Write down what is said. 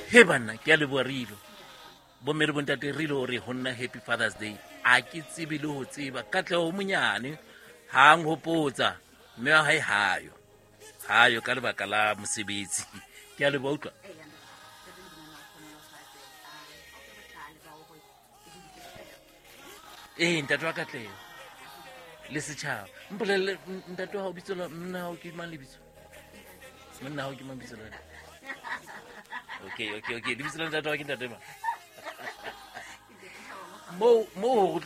he banna ke a leboa Rilo bo mme re bontate Rilo re ho nna happy Father's Day a ke tsebe le ho tseba Katleho monyane hang hopotsa mme wa hae hayo ka lebaka la mosebetsi ke a leboa utlwa ntate wa Katleho le setjhaba mpolelle ntate wa hao bitso la mna hao ke mang lebitso mna hao ke mang bitso la okay lebitso la ntate wa ke ntate mang mo